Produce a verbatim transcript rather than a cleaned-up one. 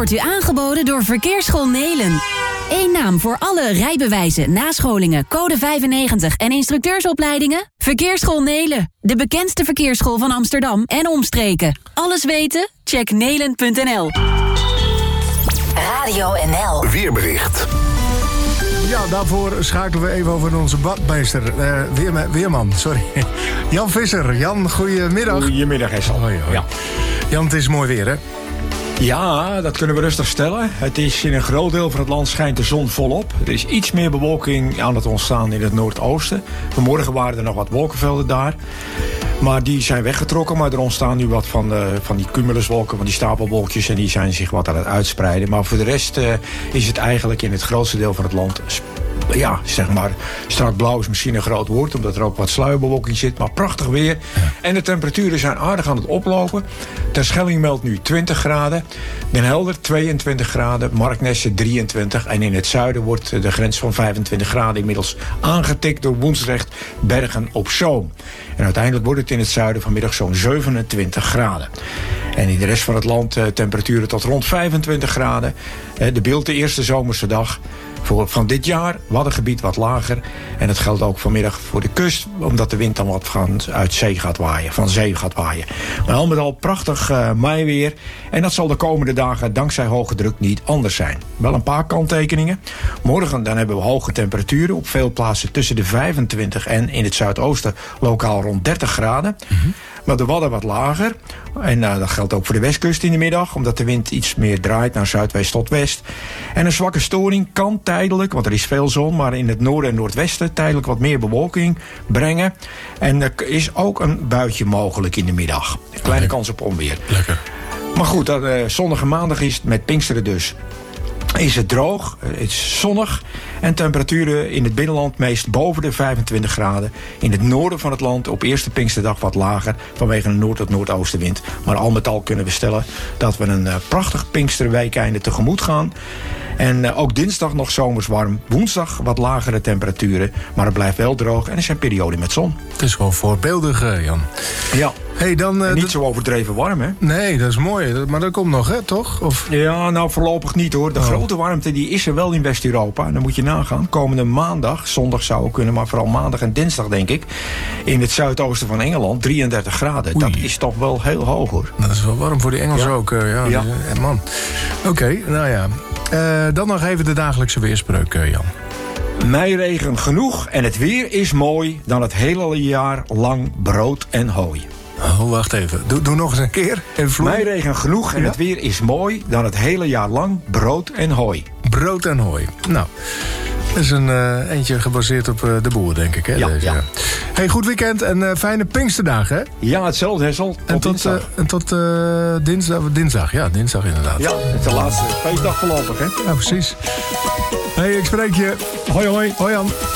wordt u aangeboden door Verkeersschool Nelen. Eén naam voor alle rijbewijzen, nascholingen, code vijfennegentig en instructeursopleidingen? Verkeersschool Nelen, de bekendste verkeersschool van Amsterdam en omstreken. Alles weten? Check nelen punt n l. Radio N L. Weerbericht. Ja, daarvoor schakelen we even over onze badmeester. Uh, Weerma- Weerman, sorry. Jan Visser. Jan, goedemiddag. Goedemiddag, Hessel. Hoi, hoi. Ja. Jan, het is mooi weer, hè? Ja, dat kunnen we rustig stellen. Het is in een groot deel van het land schijnt de zon volop. Er is iets meer bewolking aan het ontstaan in het noordoosten. Vanmorgen waren er nog wat wolkenvelden daar. Maar die zijn weggetrokken. Maar er ontstaan nu wat van, de, van die cumuluswolken, van die stapelwolkjes. En die zijn zich wat aan het uitspreiden. Maar voor de rest uh, is het eigenlijk in het grootste deel van het land... ja, zeg maar, strak blauw is misschien een groot woord... omdat er ook wat sluierbewolking zit, maar prachtig weer. Ja. En de temperaturen zijn aardig aan het oplopen. Terschelling meldt nu twintig graden. Den Helder tweeëntwintig graden. Marknesse drieëntwintig. En in het zuiden wordt de grens van vijfentwintig graden... inmiddels aangetikt door Woensdrecht, Bergen op Zoom. En uiteindelijk wordt het in het zuiden vanmiddag zo'n zevenentwintig graden. En in de rest van het land uh, temperaturen tot rond vijfentwintig graden. Uh, de beeld de eerste zomerse dag... Voor van dit jaar, Waddengebied wat lager. En dat geldt ook vanmiddag voor de kust... omdat de wind dan wat van uit zee gaat waaien, van zee gaat waaien. Maar al met al prachtig uh, meiweer. En dat zal de komende dagen dankzij hoge druk niet anders zijn. Wel een paar kanttekeningen. Morgen dan hebben we hoge temperaturen. Op veel plaatsen tussen de vijfentwintig en in het zuidoosten lokaal rond dertig graden. Mm-hmm. Maar de Wadden wat lager. En uh, dat geldt ook voor de westkust in de middag... omdat de wind iets meer draait naar zuidwest tot west. En een zwakke storing kan tijdelijk... want er is veel zon, maar in het noorden en noordwesten... tijdelijk wat meer bewolking brengen. En er is ook een buitje mogelijk in de middag. Een kleine kans op onweer. Lekker. Maar goed, dat, uh, zondag en maandag is het met Pinksteren dus... is het droog, het is zonnig... en temperaturen in het binnenland meest boven de vijfentwintig graden. In het noorden van het land op eerste Pinksterdag wat lager... vanwege een noord- tot noordoostenwind. Maar al met al kunnen we stellen dat we een uh, prachtig Pinksterweekeinde tegemoet gaan... En uh, ook dinsdag nog zomers warm. Woensdag wat lagere temperaturen. Maar het blijft wel droog en er zijn perioden met zon. Het is gewoon voorbeeldig, uh, Jan. Ja. Hey, dan, uh, niet d- zo overdreven warm, hè? Nee, dat is mooi. Maar dat komt nog, hè, toch? Of... Ja, nou voorlopig niet, hoor. De oh. grote warmte die is er wel in West-Europa. En dan moet je nagaan. Komende maandag, zondag zou het kunnen... maar vooral maandag en dinsdag, denk ik... in het zuidoosten van Engeland, drieëndertig graden. Oei. Dat is toch wel heel hoog, hoor. Dat is wel warm voor die Engelsen ja. ook. Uh, ja, ja. Die, man. Oké, okay, nou ja... Uh, dan nog even de dagelijkse weerspreuk, uh, Jan. Meiregen genoeg en het weer is mooi... dan het hele jaar lang brood en hooi. Oh, wacht even. Doe, doe nog eens een keer. Meiregen genoeg en ja? het weer is mooi... dan het hele jaar lang brood en hooi. Brood en hooi. Nou, dat is een uh, eentje gebaseerd op uh, de boer, denk ik. Hè, ja, deze. ja. Hey, goed weekend en uh, fijne Pinksterdagen, hè? Ja, hetzelfde, Hessel. Tot en tot, dinsdag. Uh, en tot uh, dinsdag, dinsdag. Ja, dinsdag inderdaad. Ja, het is de laatste feestdag voorlopig, hè? Ja, precies. Hey, ik spreek je. Hoi, hoi. Hoi, Jan.